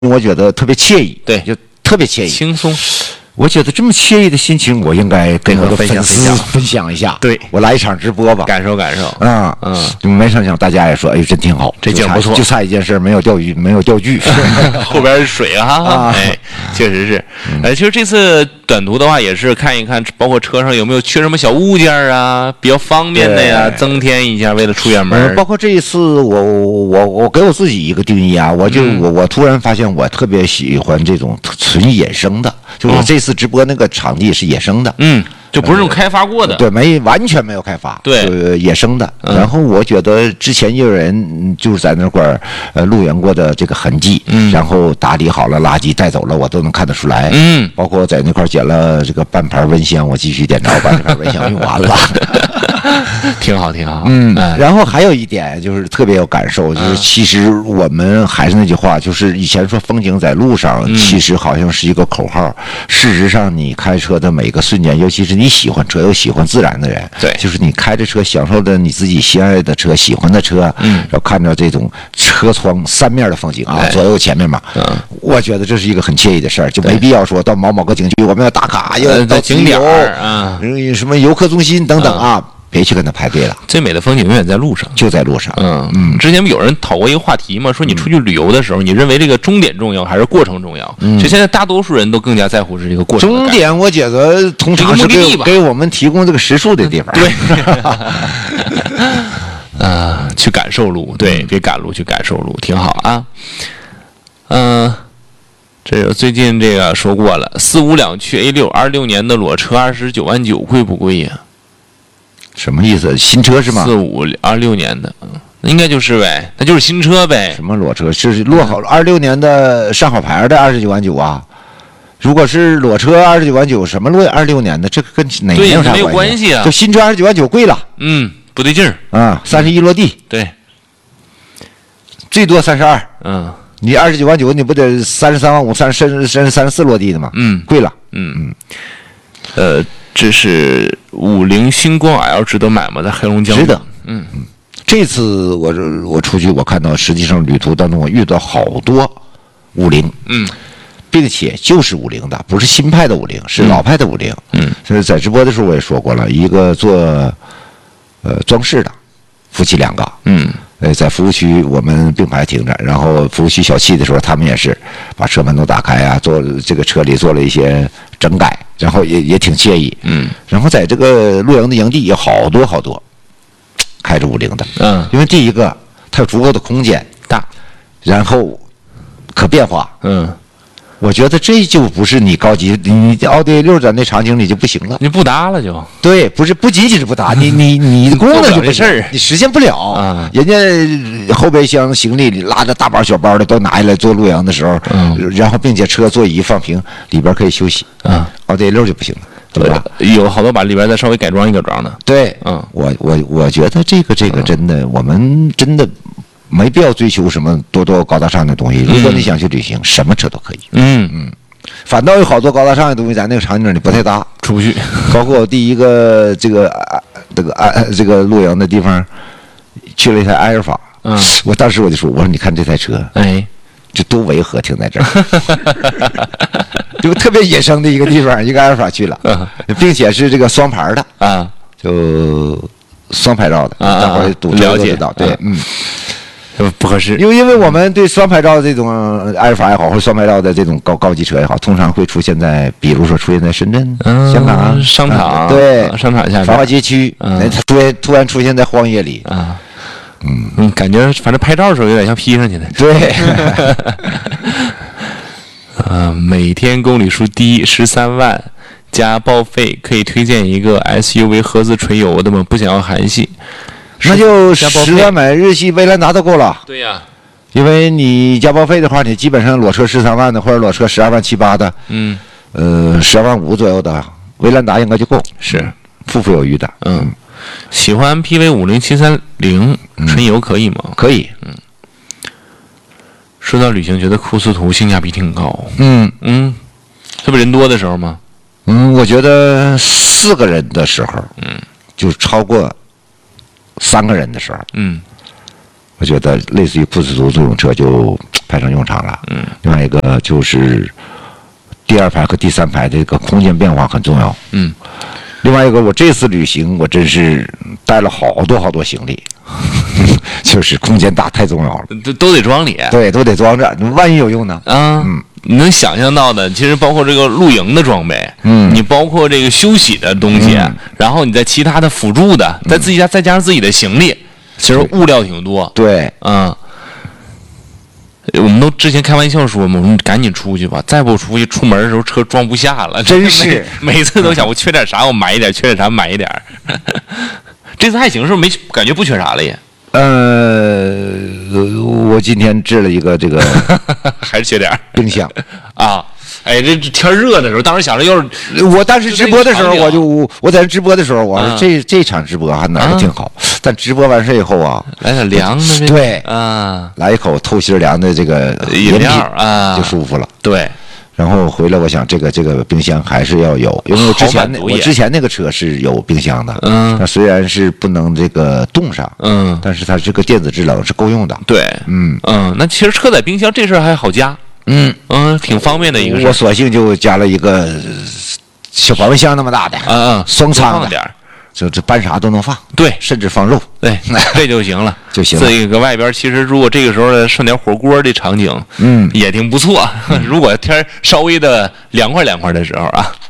我觉得特别惬意， 对， 就特别惬意， 轻松。 我觉得这么惬意的心情，我应该跟我的粉丝分享一下。 对， 我来一场直播吧， 感受感受。 没成想大家也说，哎，真挺好， 这景不错。 就差一件事，没有钓鱼，没有钓具， 后边是水啊。哎，确实是。其实这次短途的话，也是看一看，包括车上有没有缺什么小物件啊，比较方便的呀，增添一下，为了出远门。 包括这一次，我给我自己一个定义啊，我突然发现我特别喜欢这种纯野生的，就我这次直播那个场地是野生的， 就不是那种开发过的， 对，完全没有开发， 对， 野生的。然后我觉得之前也有人就是在那块露营过的这个痕迹，然后打理好了，垃圾带走了，我都能看得出来，包括在那块捡了这个半盘蚊香，我继续点着把这盘蚊香用完了。 挺好，挺好。 然后还有一点就是特别有感受，就是其实我们还是那句话，就是以前说风景在路上，其实好像是一个口号。事实上，你开车的每个瞬间，尤其是你喜欢车又喜欢自然的人， 对， 就是你开着车，享受着你自己心爱的车、喜欢的车，然后看着这种车窗三面的风景啊，左右前面嘛，我觉得这是一个很惬意的事儿，就没必要说到某个景区我们要打卡，要到景点啊， 什么游客中心等等啊。别去跟他排队了， 最美的风景永远在路上， 就在路上。 之前有人讨过一个话题嘛，说你出去旅游的时候，你认为这个终点重要还是过程重要？就现在大多数人都更加在乎是这个过程。 终点我觉得通常是给我们提供这个食宿的地方。 对，去感受路，对，别赶路，去感受路，挺好啊。这个最近这个说过了，4-5两去 A6，26年的裸车29.9万，贵不贵呀？ 什么意思？新车是吗 ？4-5-26年的，应该就是呗，那就是新车呗。 什么裸车？是落好26年的上好牌的29.9万啊？如果是裸车29.9万，什么落26年的？这个跟哪年有啥没有关系啊？ 就新车29.9万贵了。 不对劲儿啊！31落地， 对， 最多32。你29.9万，你不得33万5、甚至34落地的吗？贵了。 这是50星光 L 值得买吗？在黑龙江值得。这次我出去，我看到实际上旅途当中我遇到好多50，并且就是50的，不是新派的50，是老派的50。就是在直播的时候我也说过了，一个做装饰的夫妻2个，在服务区我们并排停着，然后服务区小憩的时候，他们也是把车门都打开啊，做这个车里做了一些整改，然后也挺惬意。然后在这个露营的营地有好多开着50的，因为第一个它有足够的空间大，然后可变化。我觉得这就不是你高级，你奥迪A6在那场景里就不行了， 你不搭了就。 对，不仅仅是不搭，你功能就不事儿，你实现不了。人家后备箱行李里拉着大包小包的都拿下来做露营的时候，然后并且车座椅放平，里边可以休息。奥迪A6就不行了，对吧？ 有好多把里边再稍微改装一改装的。 对，我觉得这个真的，我们真的。没必要追求什么多高大上的东西。如果你想去旅行，什么车都可以。反倒有好多高大上的东西在那个场景里不太搭， 出不去。 包括我第一个这个露营的地方，去了一台埃尔法。我当时我就说，我说你看这台车，这多违和，停在这儿，就特别野生的一个地方，一个埃尔法去了，并且是这个双牌的就双牌照的，待会儿堵车都知道。对， 不合适， 因为我们对双牌照的这种埃尔法也好，或者双牌照的这种高级车也好，通常会出现在，比如说出现在深圳、香港商场， 对， 商场下繁华街区，突然出现在荒野里， 感觉反正拍照的时候有点像 P 上去的， 对。 每天公里数低13万加报废，可以推荐一个 SUV 合资纯油的吗？不想要韩系。 那就10万买日系威兰达都够了。 对呀， 因为你加报废的话，你基本上裸车13万的，或者裸车12万7、8的，12万5左右的，威兰达应该就够， 是富有余的。 喜欢 PV50730纯油可以吗？ 可以。 说到旅行，觉得库斯图性价比挺高。特别人多的时候吗？ 我觉得4个人的时候，就超过3个人的时候，我觉得类似于库斯图这种车就派上用场了。另外一个就是第2排和第3排这个空间变化很重要。另外一个，我这次旅行我真是带了好多行李，就是空间大太重要了， 都得装里。 对，都得装着，万一有用呢？ 你能想象到的，其实包括这个露营的装备，你包括这个休息的东西，然后你在其他的辅助的，在自己家再加上自己的行李，其实物料挺多。 对， 我们都之前开玩笑说嘛，我们赶紧出去吧，再不出去，出门的时候车装不下了， 真是每次都想我缺点啥我买一点，缺点啥买一点。这次还行，是不是感觉不缺啥了也？ 我今天制了一个这个， 还是缺点冰箱啊。哎，这天热的时候，当时想着要是我当时直播的时候，我在这直播的时候，我说这场直播还哪儿都挺好，但直播完事以后啊， 来点凉的， 对啊，来一口透心凉的这个饮料啊， 就舒服了。 对， 然后回来我想这个冰箱还是要有，因为我之前那个车是有冰箱的，它虽然是不能这个冻上，但是它这个电子制冷是够用的。 对，那其实车载冰箱这事儿还好加。挺方便的一个事。 我索性就加了一个小保温箱那么大的，双仓的点儿，就这搬啥都能放， 对， 甚至放肉， 对，这就行了， 就行了。 这个外边其实如果这个时候剩点火锅的场景，也挺不错。如果天稍微的凉快的时候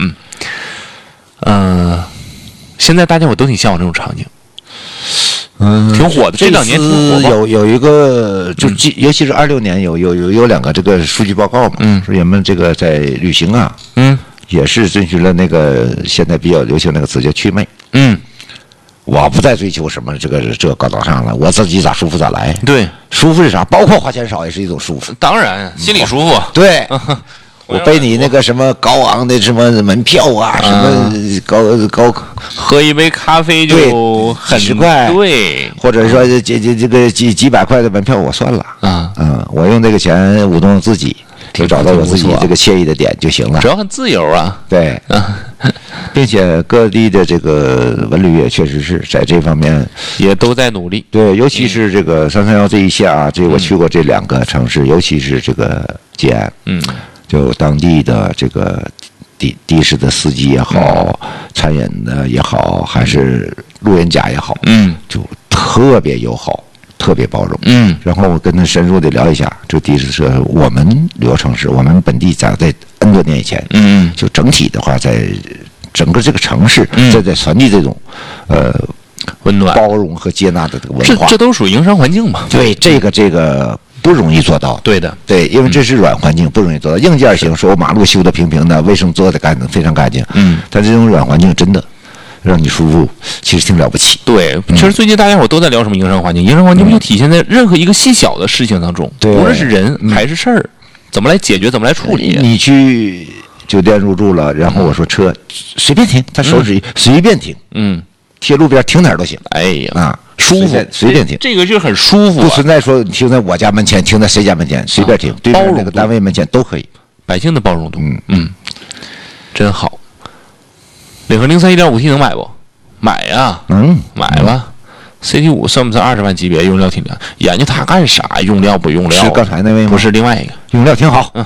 啊，现在大家伙都挺向往这种场景。挺火的，这2年挺火。 有一个，就尤其是26年有2个这个数据报告嘛，说人们这个在旅行啊，也是遵循了那个现在比较流行那个词叫祛魅。我不再追求什么这个高大上了，我自己咋舒服咋来。 对， 舒服是啥？包括花钱少也是一种舒服。 当然，心里舒服。 对。我被你那个什么高昂的什么门票啊，什么高喝一杯咖啡就很 10块， 对， 或者说这个几百块的门票我算了我用这个钱舞动自己，就找到我自己这个惬意的点就行了。 主要很自由啊， 对，并且各地的这个文旅也确实是在这方面也都在努力。 对，尤其是这个331这一线啊，这我去过这2个城市，尤其是这个吉安，就当地的这个的士的司机也好，餐饮的也好，还是路人甲也好，就特别友好，特别包容。然后我跟他深入的聊一下，这的士车我们旅游城市，我们本地在 N 多年以前，就整体的话，在整个这个城市，在传递这种温暖、 包容和接纳的这个文化， 这都属于营商环境嘛。 对，这个。不容易做到， 对的， 对，因为这是软环境，不容易做到。硬件行，说我马路修得平平的，卫生做得干净，非常干净，但这种软环境真的让你舒服，其实挺了不起。 对，其实最近大家伙都在聊什么营商环境，营商环境不就体现在任何一个细小的事情当中，无论是人还是事儿，怎么来解决，怎么来处理。 你去酒店入住了，然后我说车随便停，他手指随便停，贴路边停哪儿都行。 哎呀舒服， 随便停， 这个就很舒服， 不存在说停在我家门前，停在谁家门前，随便停，对面那个单位门前都可以。 百姓的包容度，真好。领克03 1.5T 能买不？买呀，买吧。CT5 算不算20万级别？用料挺亮，研究它干啥？用料不用料？ 是刚才那位吗？ 不是，另外一个用料挺好。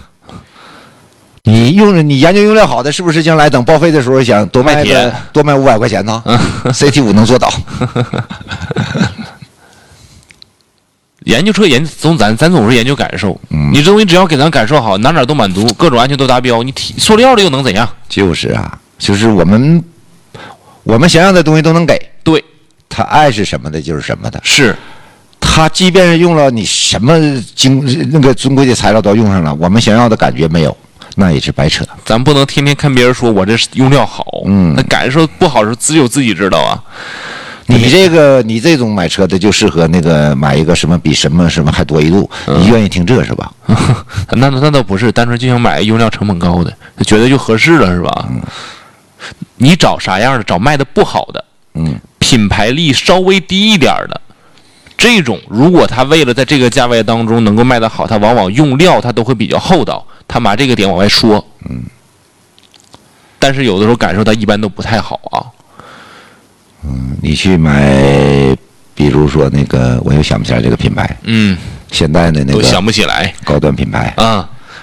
你研究用料好的，是不是将来等报废的时候想多卖500块钱呢？CT5 能做到。 研究车咱总是研究感受，你这东西只要给咱感受好，哪都满足，各种安全都达标，你塑料的又能怎样？ 就是啊，就是我们想要的东西都能给。 对， 他爱是什么的，就是什么的。 是。 他即便是用了你什么那个尊贵的材料都用上了，我们想要的感觉没有。那也是白扯， 咱不能天天看别人说我这用料好，那感受不好是只有自己知道啊。 你这种买车的就适合那个买一个什么比什么还多一度，你愿意听这是吧？ 那倒不是，单纯就想买用料成本高的，觉得就合适了是吧？你找啥样的？找卖的不好的，品牌力稍微低一点的。这种如果他为了在这个价位当中能够卖得好，他往往用料他都会比较厚道，他把这个点往外说。但是有的时候感受他一般都不太好啊。 你去买，比如说那个我又想不起来这个品牌， 现代的那都个想不起来高端品牌。 啊。